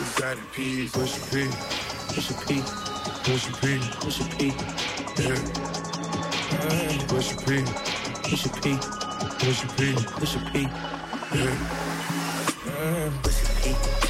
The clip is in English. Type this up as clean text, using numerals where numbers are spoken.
Exotic P, push a P, push a P, push a P, push a P, yeah. Push a P, push a P, push a P, push a P, yeah. Push a P.